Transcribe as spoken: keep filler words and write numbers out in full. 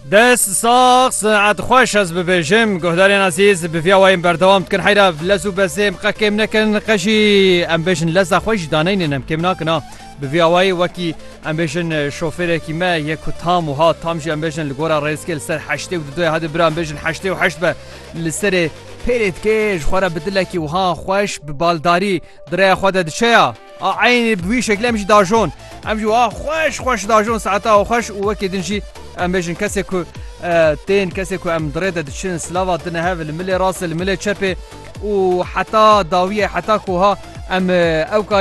دست ساق ساعت خوش از ببیجم گهدارین عزیز بفیا وایم بردوام کن حیرا لزو بسیم قکم نکن قشی ام بیشن لزا خوش دانین ام کم نکنا بفیا وای وکی ام بیشن شوفر کی ما یک تام و ها تام جی ام بیشن لگورا ریسکل سر هشته و دو هاد برام بیشن هشته و هشت به لسر پیرت کش خورا بدلکی و ها خوش ببالداری دریا خود دشیا عین بوی شکل مش داجون ام جو خوش خوش داجون ساعتا و خوش و وکی دنجی ام بیشن کسی کو تین کسی کو ام دريده دشن سلاوا دنه هاف الملي راس الملي تشبي وحتى داويه حتى كوها ام او